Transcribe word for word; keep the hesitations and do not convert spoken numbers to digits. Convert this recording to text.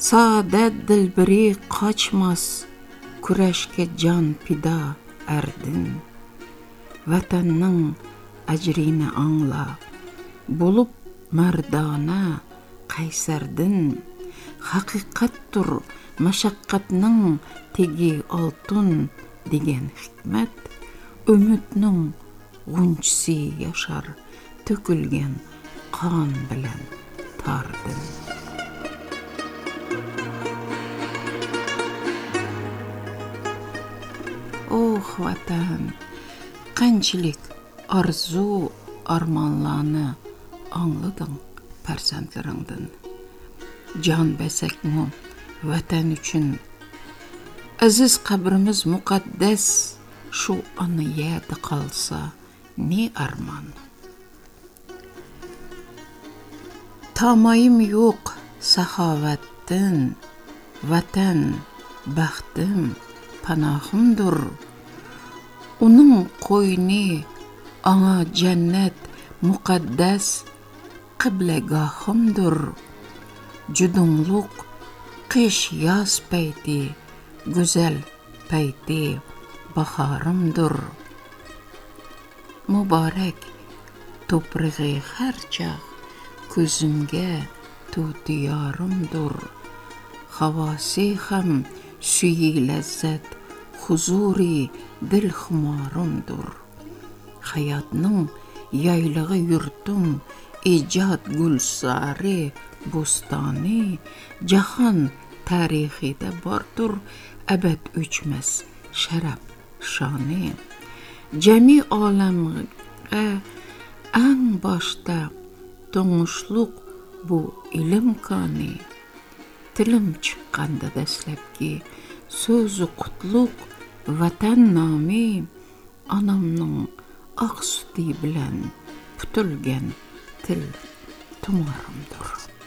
Saadet dilbiri kaçmaz, kurashga jon pida erdin. Vatanning ajrini angla, bo'lib mardona qaysardin. Haqiqattur mashaqqatning tegi oltin degan hikmat. Umidning g'unchisi yashar, to'kilgan qon bilan tardin. Oh vatan, qanchalik arzu armonlarni anglading farzandlaringdan. Jon bersakmi vatan uchun, aziz qabrimiz muqaddas, shu ona yerda qolsa ne armon. Tamayim yo'q saxovatdan, vatan baxtim panohimdir. Uning qo'yni anga jannat muqaddas qiblagohimdir. Judunluq qish yoz payti, go'zal payti bahorimdir. Muborak to'prig'i har chaq ko'zimga to'ti yorimdir. Havosi ham suyi lazzat, huzuri dil xumorimdir. Hayotning yaylag'i yurtim, ijod gulsari bo'stoni. Jahon tarixida bordir abad o'chmas sharaf shoni. Jami olamga ang boshda to'ng'ishliq bu ilm koni. Tilim chiqqanda dastlabki so'zi qutlug' vatan nomi. Onamning oq suti bilan putilgan til tumorimdir.